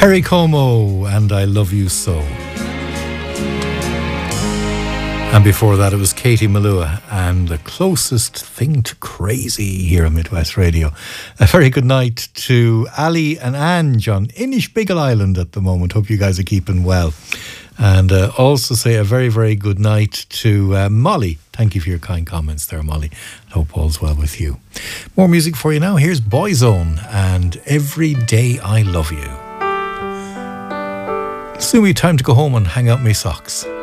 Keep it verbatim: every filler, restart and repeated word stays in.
Perry Como and I Love You So. And before that it was Katie Malua and The Closest Thing to Crazy here on Midwest Radio. A very good night to Ali and Ange on Inishbiggle Island at the moment. Hope you guys are keeping well. And uh, also say a very, very good night to uh, Molly. Thank you for your kind comments there, Molly. I hope all's well with you. More music for you now. Here's Boyzone and Every Day I Love You. Soon be time to go home and hang out my socks.